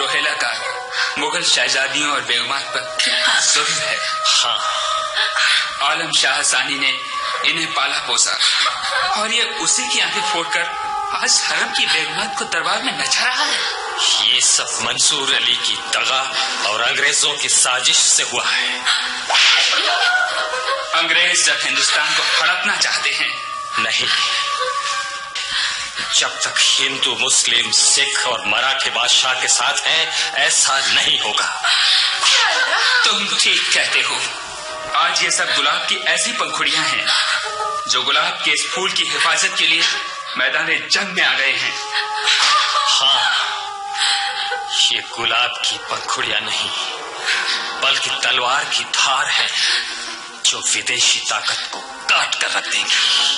रोहेला का मुगल शहजादियों और बेगमात पर कितना जुल्म है। हाँ, आलम शाह सानी ने इन्हें पाला पोसा और ये उसी की आंखें फोड़कर आज हरम की बेगमात को दरबार में नचा रहा है। ये सब मंसूर अली की दगा और अंग्रेजों की साजिश से हुआ है। अंग्रेज जब हिंदुस्तान को हड़पना चाहते हैं, नहीं, जब तक हिंदू मुस्लिम सिख और मराठे बादशाह के साथ हैं, ऐसा नहीं होगा। तुम ठीक कहते हो। आज ये सब गुलाब की ऐसी पंखुड़ियां हैं जो गुलाब के इस फूल की हिफाजत के लिए मैदान जंग में आ गए हैं। हाँ, ये गुलाब की पंखुड़ियां नहीं बल्कि तलवार की धार है जो विदेशी ताकत को काट कर रख देंगी।